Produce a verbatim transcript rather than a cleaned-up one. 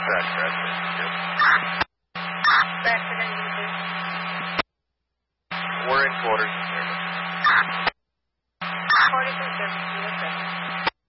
That's correct. Bradford engine two. We're in quarters. Quarters and service.